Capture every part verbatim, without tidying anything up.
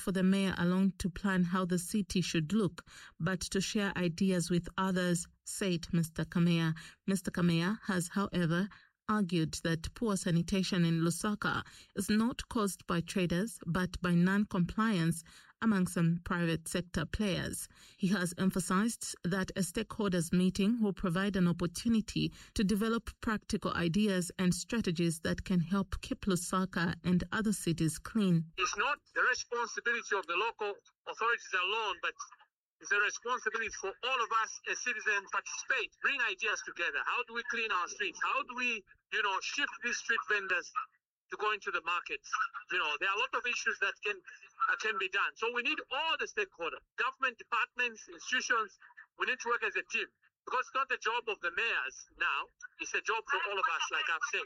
for the mayor alone to plan how the city should look, but to share ideas with others, said Mister Kamea. Mister Kamea has, however, argued that poor sanitation in Lusaka is not caused by traders but by non-compliance among some private sector players. He has emphasized that a stakeholders meeting will provide an opportunity to develop practical ideas and strategies that can help keep Lusaka and other cities clean. It's not the responsibility of the local authorities alone, but it's a responsibility for all of us as citizens. Participate, bring ideas together. How do we clean our streets? How do we, you know, shift these street vendors to go into the markets? You know, there are a lot of issues that can uh, can be done. So we need all the stakeholders, government departments, institutions. We need to work as a team, because it's not the job of the mayors now. It's a job for all of us, like I've said.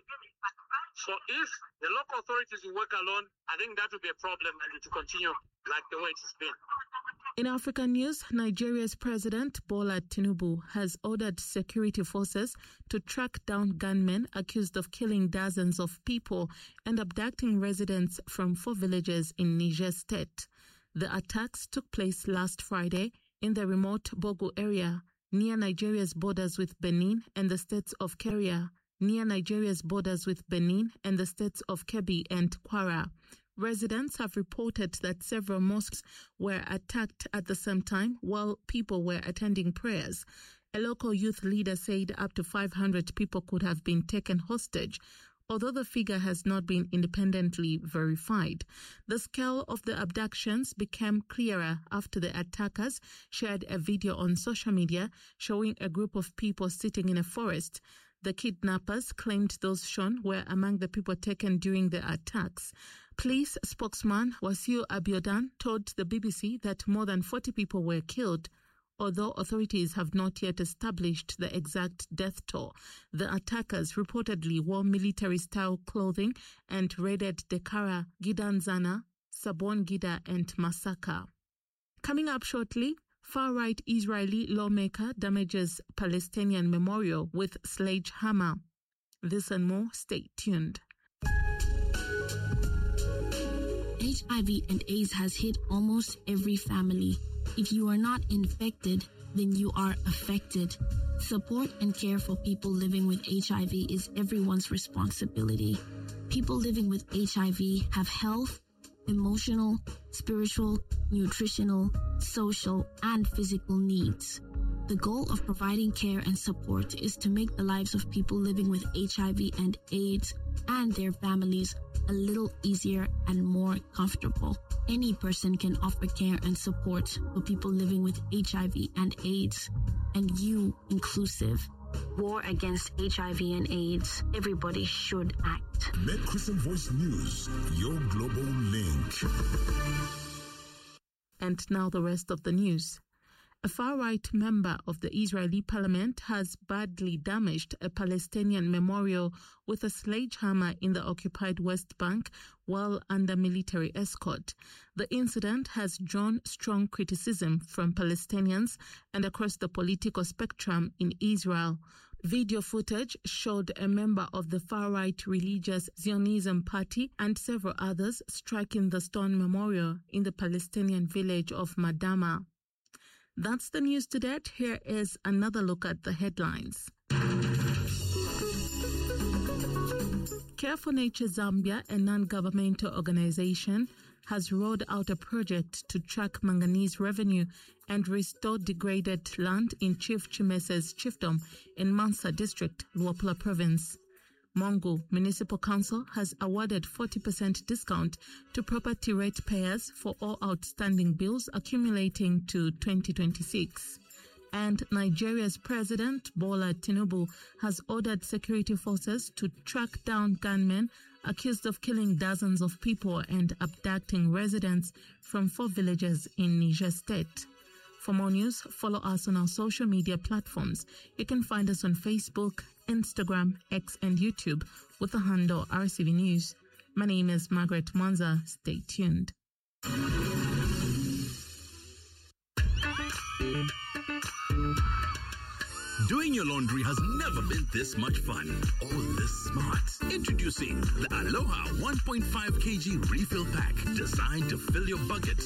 So if the local authorities will work alone, I think that will be a problem, and it will continue like the way it's been. In African news, Nigeria's President Bola Tinubu has ordered security forces to track down gunmen accused of killing dozens of people and abducting residents from four villages in Niger State. The attacks took place last Friday in the remote Bogu area near Nigeria's borders with Benin and the states of Keria, near Nigeria's borders with Benin and the states of Kebbi and Kwara. Residents have reported that several mosques were attacked at the same time while people were attending prayers. A local youth leader said up to five hundred people could have been taken hostage, although the figure has not been independently verified. The scale of the abductions became clearer after the attackers shared a video on social media showing a group of people sitting in a forest. The kidnappers claimed those shown were among the people taken during the attacks. Police spokesman Wasiu Abiodan told the B B C that more than forty people were killed, although authorities have not yet established the exact death toll. The attackers reportedly wore military-style clothing and raided Dekara, Gidanzana, Sabon Gida and Masaka. Coming up shortly, far-right Israeli lawmaker damages Palestinian memorial with sledgehammer. This and more, stay tuned. H I V and AIDS has hit almost every family. If you are not infected, then you are affected. Support and care for people living with H I V is everyone's responsibility. People living with H I V have health, emotional, spiritual, nutritional, social, and physical needs. The goal of providing care and support is to make the lives of people living with H I V and AIDS and their families a little easier and more comfortable. Any person can offer care and support for people living with H I V and AIDS, and you inclusive. War against H I V and AIDS. Everybody should act. Met Christian Voice News, your global link. And now the rest of the news. A far-right member of the Israeli parliament has badly damaged a Palestinian memorial with a sledgehammer in the occupied West Bank while under military escort. The incident has drawn strong criticism from Palestinians and across the political spectrum in Israel. Video footage showed a member of the far-right religious Zionism party and several others striking the stone memorial in the Palestinian village of Madama. That's the news to date. Here is another look at the headlines. Care for Nature Zambia, a non-governmental organization, has rolled out a project to track manganese revenue and restore degraded land in Chief Chimese's chiefdom in Mansa District, Luapula Province. Mongu Municipal Council has awarded forty percent discount to property rate payers for all outstanding bills accumulating to twenty twenty-six. And Nigeria's President Bola Tinubu has ordered security forces to track down gunmen accused of killing dozens of people and abducting residents from four villages in Niger State. For more news, follow us on our social media platforms. You can find us on Facebook, Instagram, X, and YouTube with the handle R C V News. My name is Margaret Mwanza. Stay tuned. Doing your laundry has never been this much fun or this smart. Introducing the Aloha one point five kilogram refill pack, designed to fill your bucket